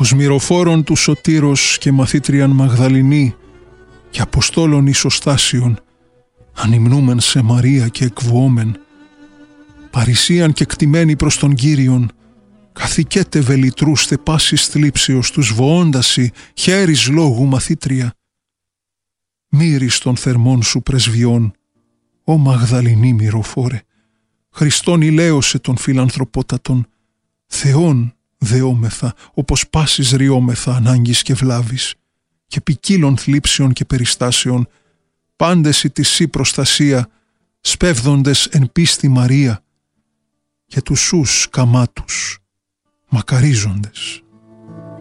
ως μυροφόρον του Σωτήρος και μαθήτριαν Μαγδαληνή και αποστόλων ισοστάσιων, ανυμνούμεν σε Μαρία και εκβουόμεν, παρησίαν και κτημένη προς τον Κύριον, καθηκέτε βελιτρούστε πάσης θλίψεως τους βοώντασι χέρις λόγου μαθήτρια. Μύρις των θερμών σου πρεσβειών, ο Μαγδαληνή μυροφόρε, Χριστόν ηλαίωσε των φιλανθρωπότατων, Θεόν δεόμεθα, όπως πάσης ριόμεθα ανάγκης και βλάβης, και ποικίλων θλίψεων και περιστάσεων, πάντες η της σύ προστασία, σπέβδοντες εν πίστη Μαρία, και τους σους καμάτους, μακαρίζοντες.